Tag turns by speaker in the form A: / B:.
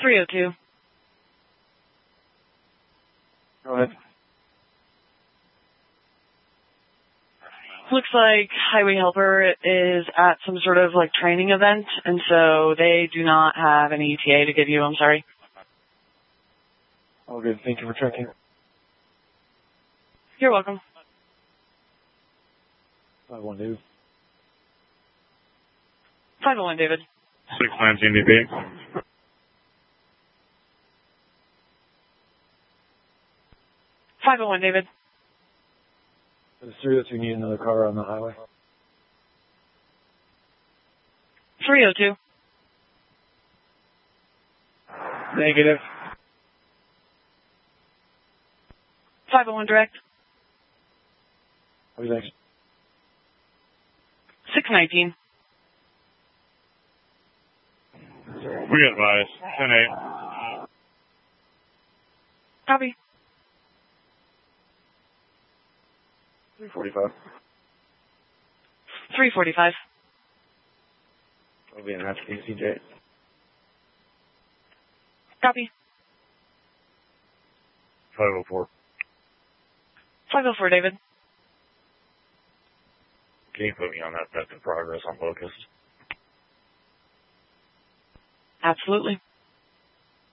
A: 302.
B: Go ahead.
A: Looks like Highway Helper is at some sort of like training event, and so they do not have any ETA to give you. I'm sorry.
B: All good. Thank you for checking.
A: You're welcome.
B: 5-1, David.
A: 501, David.
C: 619 DP.
A: 501, David.
B: It's 302. Need another car on the highway.
A: 302.
B: Negative.
A: 501 direct.
B: What do you think?
A: 619.
C: We advise 10-8.
A: Copy.
B: 345.
A: 345.
B: I'll be in after KCJ.
A: Copy.
C: 504.
A: 504, David.
C: Can you put me on that in progress on Locust?
A: Absolutely.